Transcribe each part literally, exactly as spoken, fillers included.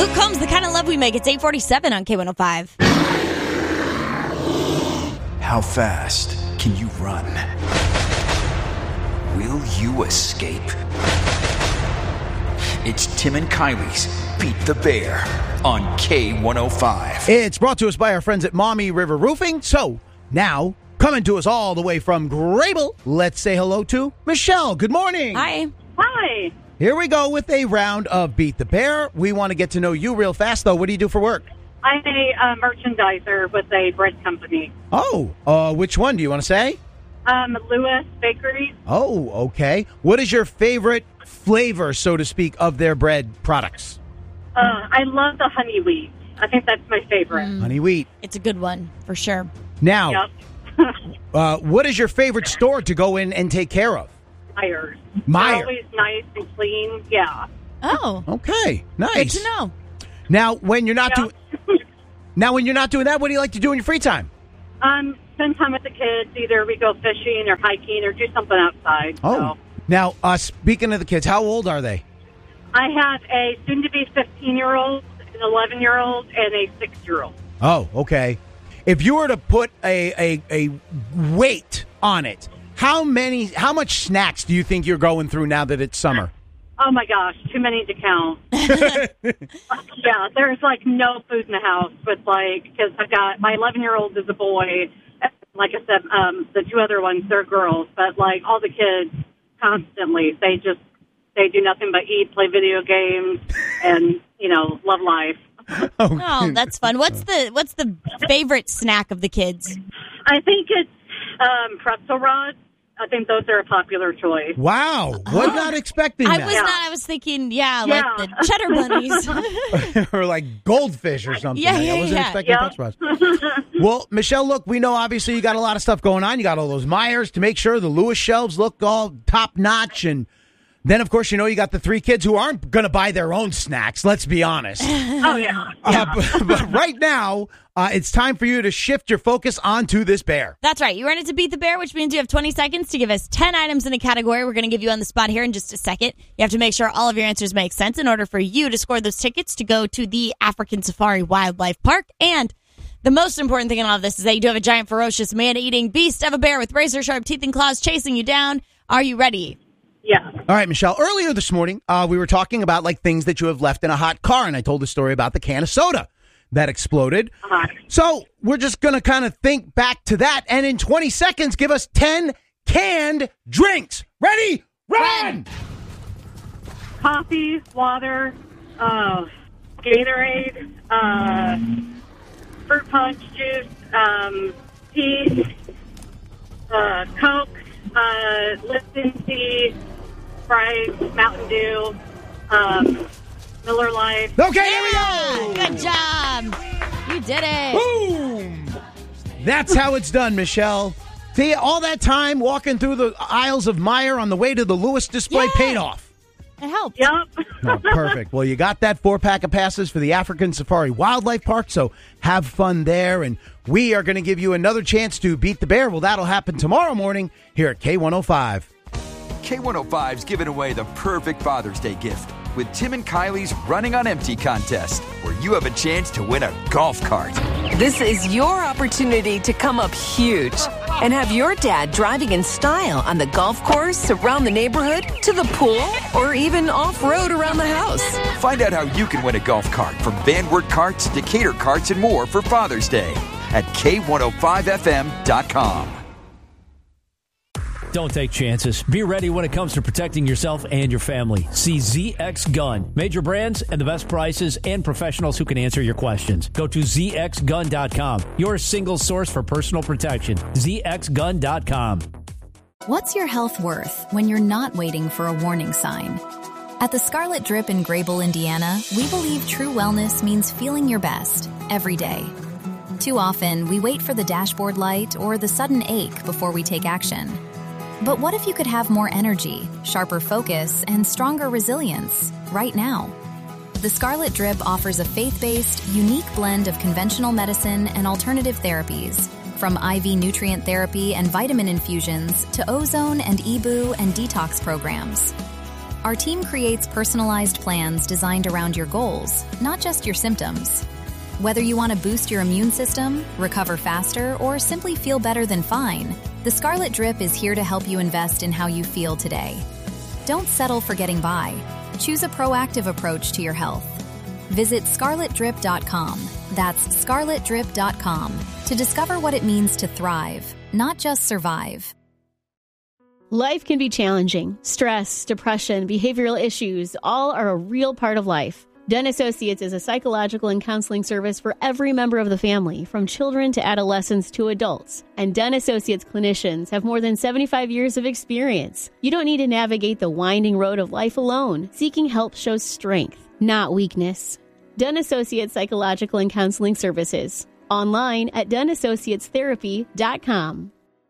Luke Combs, The Kind of Love We Make. It's eight forty-seven on K one oh five. How fast can you run? Will you escape? It's Tim and Kylie's Beat the Bear on K one oh five. It's brought to us by our friends at Maumee River Roofing. So now, coming to us all the way from Grable, let's say hello to Michelle. Good morning. Hi. Hi. Here we go with a round of Beat the Bear. We want to get to know you real fast, though. What do you do for work? I'm a uh, merchandiser with a bread company. Oh, uh, which one do you want to say? Um, Lewis Bakery. Oh, okay. What is your favorite flavor, so to speak, of their bread products? Uh, I love the honey wheat. I think that's my favorite. Mm. Honey wheat. It's a good one, for sure. Now, Yep. uh, what is your favorite store to go in and take care of? Myers. Meyer. They're always nice and clean. Yeah. Oh, Okay, nice. good to know. Now, when you're not Yeah. doing now when you're not doing that, what do you like to do in your free time? Um, spend time with the kids. Either we go fishing or hiking or do something outside. Oh, So. now uh, speaking of the kids, how old are they? I have a soon-to-be fifteen-year-old, an eleven-year-old, and a six-year-old. Oh, okay. If you were to put a, a, a weight on it, how many, how much snacks do you think you're going through now that it's summer? Oh, my gosh, too many to count. Yeah, there's, like, no food in the house with, like, because I've got, my eleven-year-old is a boy. Like I said, um, the two other ones, they're girls. But, like, all the kids, constantly, they just, they do nothing but eat, play video games, and, you know, love life. Oh, that's fun. What's the what's the favorite snack of the kids? I think it's um, pretzel rods. I think those are a popular choice. Wow, was not expecting I that. was Yeah. not. I was thinking, yeah, Yeah. like the cheddar bunnies. Or like goldfish or something. Yeah, I yeah, wasn't yeah. expecting Yeah. pretzel rods. Well, Michelle, look, we know obviously you got a lot of stuff going on. You got all those Myers to make sure the Lewis shelves look all top notch, and then of course you know you got the three kids who aren't going to buy their own snacks. Let's be honest. Oh, yeah. Uh, but, but right now, uh, it's time for you to shift your focus onto this bear. That's right. You run it to Beat the Bear, which means you have twenty seconds to give us ten items in a category. We're going to give you on the spot here in just a second. You have to make sure all of your answers make sense in order for you to score those tickets to go to the African Safari Wildlife Park. And the most important thing in all of this is that you do have a giant, ferocious, man-eating beast of a bear with razor-sharp teeth and claws chasing you down. Are you ready? Yeah. All right, Michelle, earlier this morning, uh, we were talking about like things that you have left in a hot car, and I told the story about the can of soda that exploded. Uh-huh. So we're just going to kind of think back to that, and in twenty seconds, give us ten canned drinks. Ready? Run! Coffee, water, uh, Gatorade, uh, fruit punch juice, um, tea, uh, Coke, uh, Lipton tea, Sprite, Mountain Dew, um, Miller Lite. Okay, there we go! Good job. You did it. Boom! That's how it's done, Michelle. See, all that time walking through the aisles of Meijer on the way to the Lewis display Yeah. paid off. It helped. Yep. Oh, perfect. Well, you got that four-pack of passes for the African Safari Wildlife Park, so have fun there. And we are going to give you another chance to beat the bear. Well, that'll happen tomorrow morning here at K one oh five. K one oh five's giving away the perfect Father's Day gift with Tim and Kylie's Running on Empty contest, where you have a chance to win a golf cart. This is your opportunity to come up huge and have your dad driving in style on the golf course, around the neighborhood, to the pool, or even off-road around the house. Find out how you can win a golf cart from Van Wert Carts, Decatur Carts, and more for Father's Day at K one oh five F M dot com. Don't take chances. Be ready when it comes to protecting yourself and your family. See Z X Gun. Major brands and the best prices and professionals who can answer your questions. Go to Z X gun dot com. Your single source for personal protection. Z X gun dot com. What's your health worth when you're not waiting for a warning sign? At the Scarlet Drip in Grable, Indiana, we believe true wellness means feeling your best every day. Too often, we wait for the dashboard light or the sudden ache before we take action. But what if you could have more energy, sharper focus, and stronger resilience right now? The Scarlet Drip offers a faith-based, unique blend of conventional medicine and alternative therapies, from I V nutrient therapy and vitamin infusions to ozone and E B U and detox programs. Our team creates personalized plans designed around your goals, not just your symptoms. Whether you want to boost your immune system, recover faster, or simply feel better than fine, the Scarlet Drip is here to help you invest in how you feel today. Don't settle for getting by. Choose a proactive approach to your health. Visit scarlet drip dot com. That's scarlet drip dot com to discover what it means to thrive, not just survive. Life can be challenging. Stress, depression, behavioral issues, all are a real part of life. Den Associates is a psychological and counseling service for every member of the family, from children to adolescents to adults. And Den Associates clinicians have more than seventy-five years of experience. You don't need to navigate the winding road of life alone. Seeking help shows strength, not weakness. Den Associates Psychological and Counseling Services. Online at den associates therapy dot com.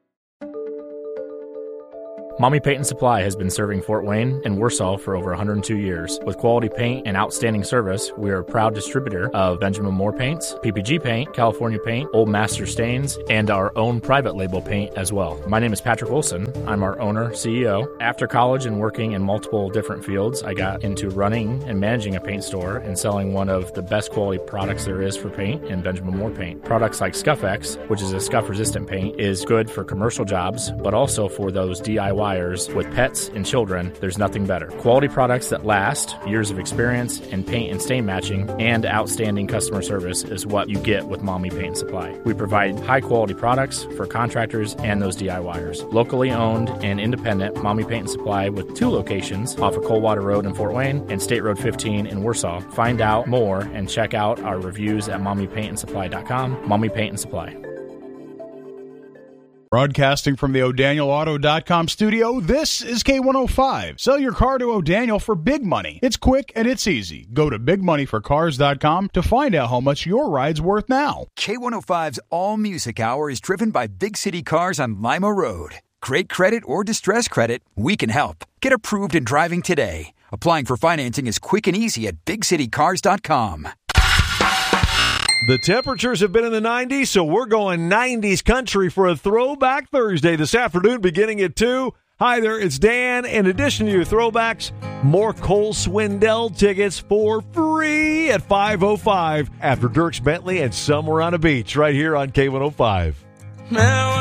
Mommy Paint and Supply has been serving Fort Wayne and Warsaw for over one hundred two years. With quality paint and outstanding service, we are a proud distributor of Benjamin Moore paints, P P G paint, California paint, Old Master stains, and our own private label paint as well. My name is Patrick Wilson. I'm our owner, C E O. After college and working in multiple different fields, I got into running and managing a paint store and selling one of the best quality products there is for paint in Benjamin Moore paint. Products like Scuff-X, which is a scuff-resistant paint, is good for commercial jobs, but also for those D I Y with pets and children. There's nothing better. Quality products that last, years of experience in paint and stain matching, and outstanding customer service is what you get with Mommy Paint and Supply. We provide high quality products for contractors and those D I Y ers. Locally owned and independent, Mommy Paint and Supply with two locations off of Coldwater Road in Fort Wayne and State Road fifteen in Warsaw. Find out more and check out our reviews at mommy paint and supply dot com. Mommy Paint and Supply. Broadcasting from the O'Daniel Auto dot com studio, this is K one oh five. Sell your car to O'Daniel for big money. It's quick and it's easy. Go to big money for cars dot com to find out how much your ride's worth now. K one oh five's All Music Hour is driven by Big City Cars on Lima Road. Great credit or distress credit, we can help. Get approved in driving today. Applying for financing is quick and easy at big city cars dot com. The temperatures have been in the nineties, so we're going nineties country for a Throwback Thursday this afternoon beginning at two. Hi there, it's Dan. In addition to your throwbacks, more Cole Swindell tickets for free at five oh five after Dierks Bentley and Somewhere on a Beach right here on K one oh five. Now